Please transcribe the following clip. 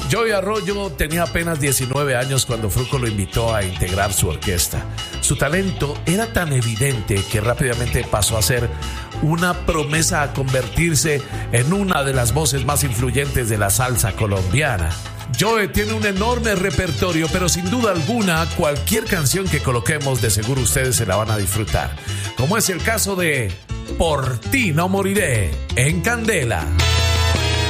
Joey Arroyo tenía apenas 19 años cuando Fruco lo invitó a integrar su orquesta. Su talento era tan evidente que rápidamente pasó a ser una promesa a convertirse en una de las voces más influyentes de la salsa colombiana. Joey tiene un enorme repertorio, pero sin duda alguna, cualquier canción que coloquemos, de seguro ustedes se la van a disfrutar. Como es el caso de Por ti no moriré, en Candela.